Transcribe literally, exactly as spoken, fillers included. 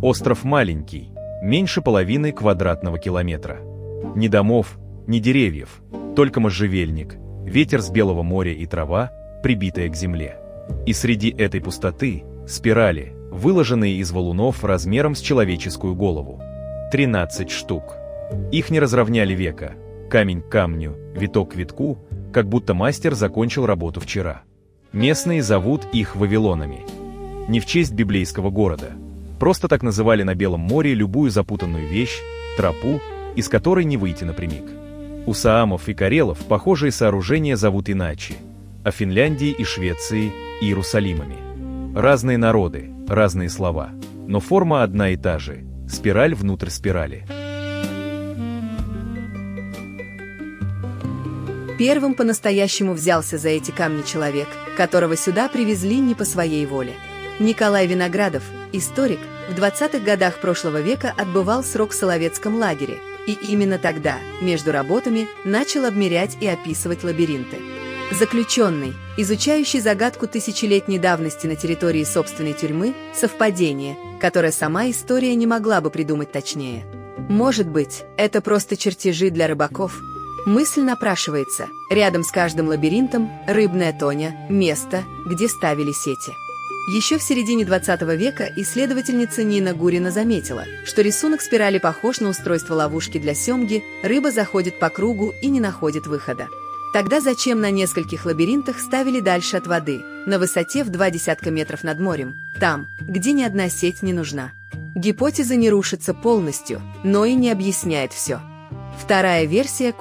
Остров маленький, меньше половины квадратного километра. Ни домов, ни деревьев, только можжевельник, ветер с Белого моря и трава, прибитая к земле. И среди этой пустоты спирали, выложенные из валунов размером с человеческую голову. тринадцать штук. Их не разровняли века. Камень к камню, виток к витку, как будто мастер закончил работу вчера. Местные зовут их Вавилонами. Не в честь библейского города. Просто так называли на Белом море любую запутанную вещь, тропу, из которой не выйти напрямик. У саамов и карелов похожие сооружения зовут иначе, а в Финляндии и Швеции – Иерусалимами. Разные народы, разные слова, но форма одна и та же – спираль внутрь спирали. Первым по-настоящему взялся за эти камни человек, которого сюда привезли не по своей воле. Николай Виноградов, историк, в двадцатых годах прошлого века отбывал срок в Соловецком лагере, и именно тогда, между работами, начал обмерять и описывать лабиринты. Заключенный, изучающий загадку тысячелетней давности на территории собственной тюрьмы, совпадение, которое сама история не могла бы придумать точнее. Может быть, это просто чертежи для рыбаков? Мысль напрашивается. Рядом с каждым лабиринтом рыбная тоня, место, где ставили сети. Еще в середине двадцатого века исследовательница Нина Гурина заметила, что рисунок спирали похож на устройство ловушки для семги, рыба заходит по кругу и не находит выхода. Тогда зачем на нескольких лабиринтах ставили дальше от воды, на высоте в два десятка метров над морем, там, где ни одна сеть не нужна? Гипотеза не рушится полностью, но и не объясняет все. Вторая версия